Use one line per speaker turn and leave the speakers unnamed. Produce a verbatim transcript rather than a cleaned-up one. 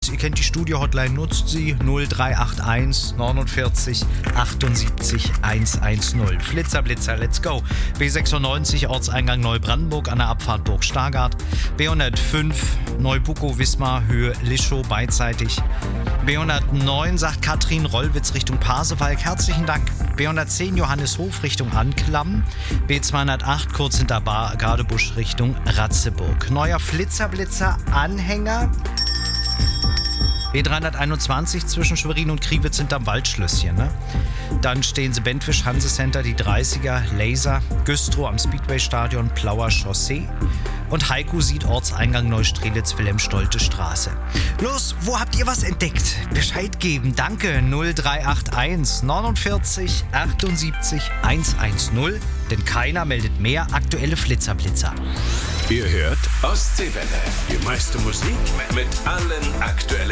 Ihr kennt die Studio-Hotline, nutzt sie null drei acht eins neunundvierzig achtundsiebzig hundertzehn. Flitzer, Blitzer, let's go. B sechsundneunzig, Ortseingang Neubrandenburg an der Abfahrt Burg Stargard. B hundertfünf, Neubukow, Wismar, Höhe Lischow, beidseitig. B hundertneun, sagt Katrin, Rollwitz Richtung Pasewalk, herzlichen Dank. B hundertzehn, Johanneshof Richtung Anklam. B zweihundertacht, kurz hinter Bar, Gardebusch Richtung Ratzeburg. Neuer Flitzer, Blitzer, Anhänger. B dreihunderteinundzwanzig zwischen Schwerin und Kriwitz hinterm Waldschlösschen. Ne? Dann stehen sie Bentwisch, Hanse Center, die dreißiger, Laser, Güstrow am Speedway-Stadion, Plauer Chaussee. Und Heiko sieht Ortseingang Neustrelitz, Wilhelm-Stolte Straße. Los, wo habt ihr was entdeckt? Bescheid geben. Danke. null drei acht eins neunundvierzig achtundsiebzig hundertzehn. Denn keiner meldet mehr aktuelle Flitzerblitzer.
Ihr hört Ostseewelle. Die meiste Musik mit allen aktuellen